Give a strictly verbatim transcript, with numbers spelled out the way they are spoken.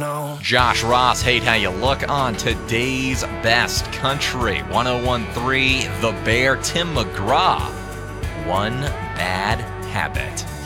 know. Josh Ross, Hate How You Look on today's Best Country. one oh one three The Bear, Tim McGraw, One Bad Habit.